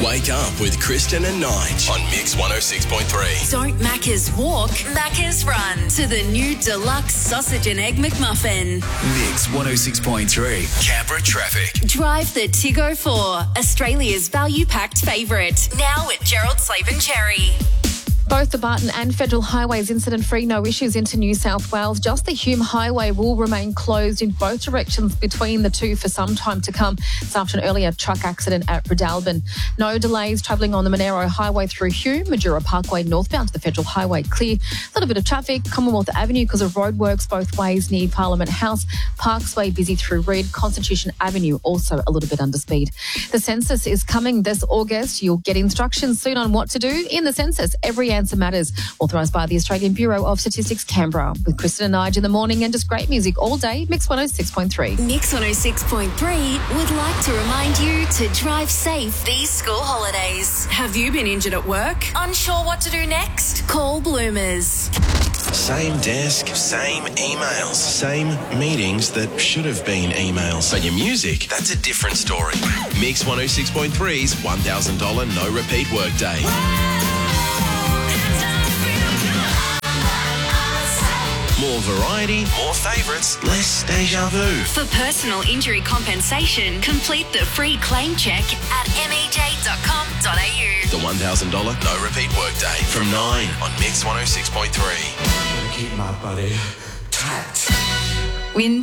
Wake up with Kristen and Nige on Mix 106.3. Don't Macca's walk, Macca's run to the new deluxe sausage and egg McMuffin. Mix 106.3. Canberra traffic. Drive the Tiggo 4, Australia's value-packed favourite. Now at Gerald Slaven Cherry. Both the Barton and Federal Highways incident-free, no issues into New South Wales. Just the Hume Highway will remain closed in both directions between the two for some time to come. It's after an earlier truck accident at Redalbin. No delays travelling on the Monero Highway through Hume. Majura Parkway northbound to the Federal Highway clear. A little bit of traffic. Commonwealth Avenue because of roadworks both ways near Parliament House. Parksway busy through Reid. Constitution Avenue also a little bit under speed. The census is coming this August. You'll get instructions soon on what to do in the census. Every answer matters. Authorised by the Australian Bureau of Statistics, Canberra. With Kristen and Nige in the morning and just great music all day. Mix 106.3. Mix 106.3 would like to remind you to drive safe these school holidays. Have you been injured at work? Unsure what to do next? Call Bloomers. Same desk, same emails, same meetings that should have been emails. But your music, that's a different story. Mix 106.3's $1,000 no repeat workday. More variety, more favourites, less deja vu. For personal injury compensation, complete the free claim check at mej.com.au. The $1,000 no repeat workday from 9 on Mix 106.3. Keep my body tight. Win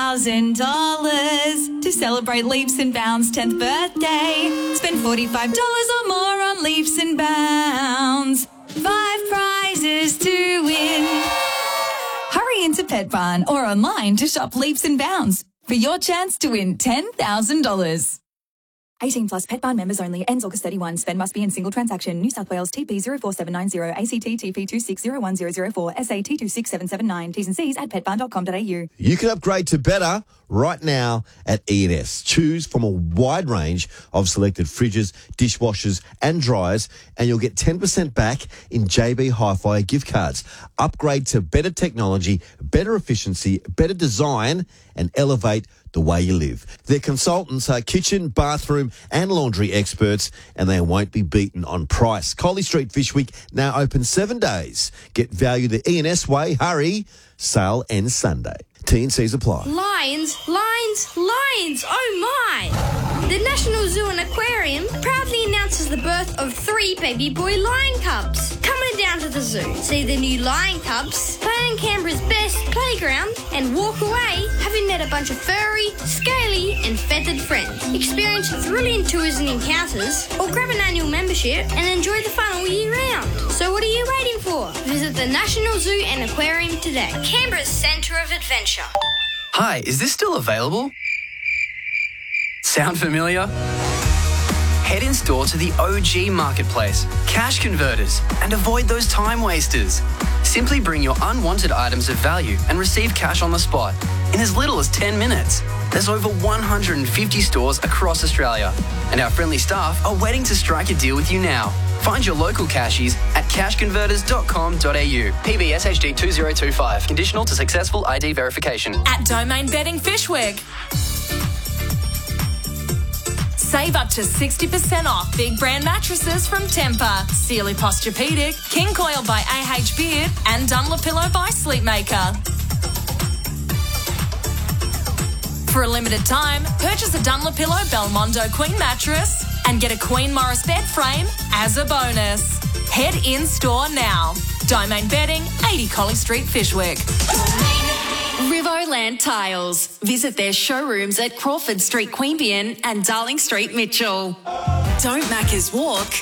$10,000 to celebrate Leaps and Bounds 10th birthday. Spend $45 or more on Leaps and Bounds. 5 prizes to win. Hurry into Pet Barn or online to shop Leaps and Bounds for your chance to win $10,000. 18 plus Pet Barn members only. Ends August 31. Spend must be in single transaction. New South Wales TP 04790 ACT TP 2601004 SA T26779. T's and C's at petbarn.com.au. You can upgrade to better right now at E&S. Choose from a wide range of selected fridges, dishwashers and dryers, and you'll get 10% back in JB Hi-Fi gift cards. Upgrade to better technology, better efficiency, better design, and elevate the way you live. Their consultants are kitchen, bathroom and laundry experts, and they won't be beaten on price. Collie Street Fish Week now open 7 days. Get value the E&S way. Hurry. Sale ends Sunday. T&Cs apply. Lions, oh my! The National Zoo and Aquarium proudly announces the birth of 3 baby boy lion cubs. Coming down to the zoo, see the new lion cubs, play on Canberra's best playground, and walk away having met a bunch of furry, scaly and feathered friends. Experience thrilling tours and encounters, or grab an annual membership and enjoy the fun all year round. So what are you waiting for? Visit the National Zoo and Aquarium today. Canberra's centre of adventure. Hi, is this still available? Sound familiar? Head in store to the OG Marketplace, Cash Converters, and avoid those time wasters. Simply bring your unwanted items of value and receive cash on the spot in as little as 10 minutes. There's over 150 stores across Australia, and our friendly staff are waiting to strike a deal with you now. Find your local cashies at cashconverters.com.au. PBS HD 2025. Conditional to successful ID verification. At Domain Bedding Fishwick. Save up to 60% off big brand mattresses from Tempur, Sealy Posturepedic, King Coil by AH Beard, and Dunlopillow by Sleepmaker. For a limited time, purchase a Dunlopillow Belmondo Queen mattress and get a Queen Morris bed frame as a bonus. Head in store now. Domain Bedding, 80 Collie Street, Fishwick. Rivoland Tiles. Visit their showrooms at Crawford Street, Queanbeyan and Darling Street, Mitchell. Don't Macca's walk,